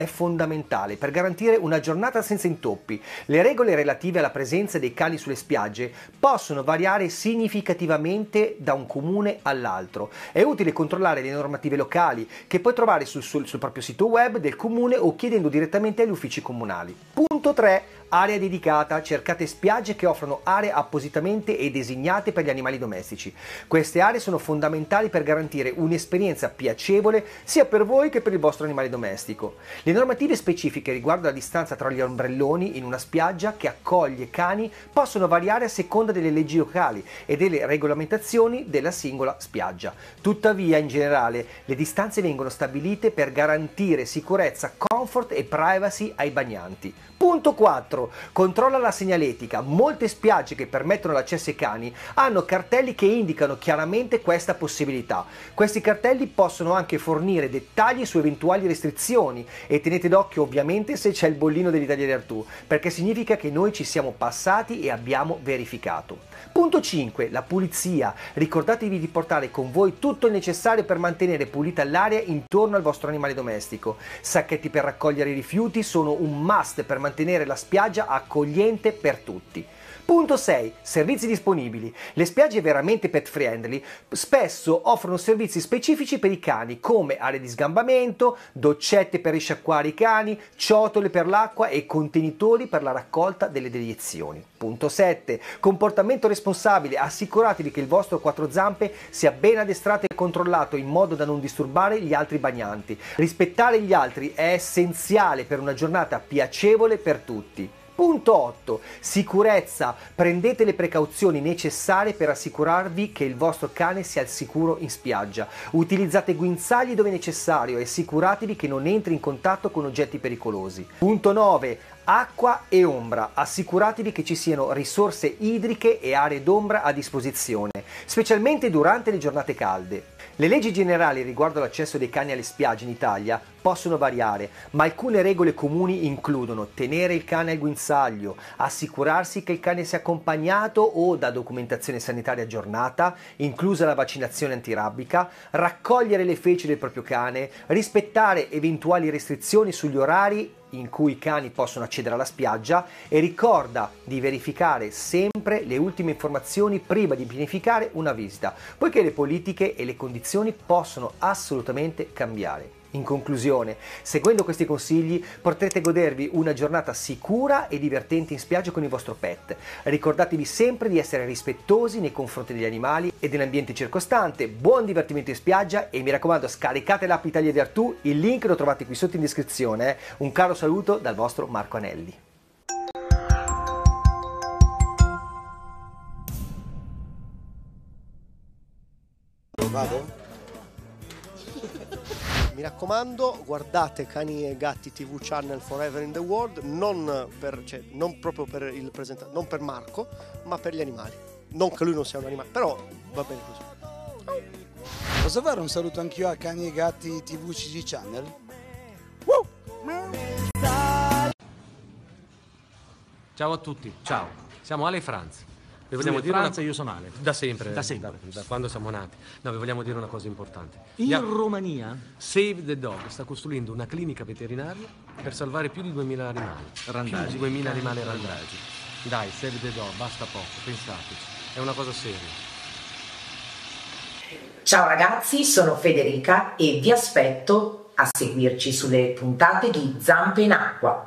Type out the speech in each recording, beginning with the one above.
è fondamentale per garantire una giornata senza intoppi. Le regole relative alla presenza dei cani sulle spiagge possono variare significativamente da un comune all'altro. È utile controllare le normative locali che puoi trovare sul proprio sito web del comune o chiedendo direttamente agli uffici comunali. Punto 3. Area dedicata. Cercate spiagge che offrono aree appositamente e designate per gli animali domestici. Queste aree sono fondamentali per garantire un'esperienza piacevole sia per voi che per il vostro animale domestico. Le normative specifiche riguardo la distanza tra gli ombrelloni in una spiaggia che accoglie cani possono variare a seconda delle leggi locali e delle regolamentazioni della singola spiaggia. Tuttavia, in generale, le distanze vengono stabilite per garantire sicurezza, comfort e privacy ai bagnanti. Punto 4. Controlla la segnaletica. Molte spiagge che permettono l'accesso ai cani hanno cartelli che indicano chiaramente questa possibilità. Questi cartelli possono anche fornire dettagli su eventuali restrizioni e tenete d'occhio ovviamente se c'è il bollino dell'Italia di Artù, perché significa che noi ci siamo passati e abbiamo verificato. Punto 5. La pulizia. Ricordatevi di portare con voi tutto il necessario per mantenere pulita l'area intorno al vostro animale domestico. Sacchetti per raccogliere i rifiuti sono un must per mantenere la spiaggia accogliente per tutti. Punto 6. Servizi disponibili. Le spiagge veramente pet friendly spesso offrono servizi specifici per i cani come aree di sgambamento, doccette per risciacquare i cani, ciotole per l'acqua e contenitori per la raccolta delle deiezioni. Punto 7. Comportamento responsabile. Assicuratevi che il vostro quattro zampe sia ben addestrato e controllato in modo da non disturbare gli altri bagnanti. Rispettare gli altri è essenziale per una giornata piacevole per tutti. Punto 8. Sicurezza. Prendete le precauzioni necessarie per assicurarvi che il vostro cane sia al sicuro in spiaggia. Utilizzate guinzagli dove necessario e assicuratevi che non entri in contatto con oggetti pericolosi. Punto 9. Acqua e ombra. Assicuratevi che ci siano risorse idriche e aree d'ombra a disposizione, specialmente durante le giornate calde. Le leggi generali riguardo l'accesso dei cani alle spiagge in Italia possono variare, ma alcune regole comuni includono tenere il cane al guinzaglio, assicurarsi che il cane sia accompagnato o da documentazione sanitaria aggiornata, inclusa la vaccinazione antirabbica, raccogliere le feci del proprio cane, rispettare eventuali restrizioni sugli orari in cui i cani possono accedere alla spiaggia e ricorda di verificare sempre le ultime informazioni prima di pianificare una visita, poiché le politiche e le condizioni possono assolutamente cambiare. In conclusione, seguendo questi consigli potrete godervi una giornata sicura e divertente in spiaggia con il vostro pet. Ricordatevi sempre di essere rispettosi nei confronti degli animali e dell'ambiente circostante. Buon divertimento in spiaggia e mi raccomando, scaricate l'app Italia di Artù, il link lo trovate qui sotto in descrizione. Un caro saluto dal vostro Marco Anelli. Vado? Mi raccomando, guardate Cani e Gatti TV Channel Forever in the World, non proprio per il presentatore, non per Marco, ma per gli animali. Non che lui non sia un animale, però va bene così. Posso fare un saluto anch'io a Cani e Gatti TV CG Channel? Ciao a tutti, ciao. Siamo Ale e Franz. Vi vogliamo dire Franz e io sono Ale. Da sempre. Da sempre. Da quando siamo nati. No, vi vogliamo dire una cosa importante. In Romania? Save the Dog sta costruendo una clinica veterinaria per salvare più di 2000 animali. Randagi. Più di 2000 animali randagi. Dai, Save the Dog, basta poco, pensateci. È una cosa seria. Ciao ragazzi, sono Federica e vi aspetto a seguirci sulle puntate di Zampe in Acqua.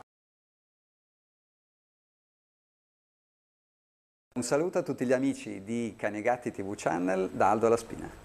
Un saluto a tutti gli amici di Cani e Gatti TV Channel da Aldo La Spina.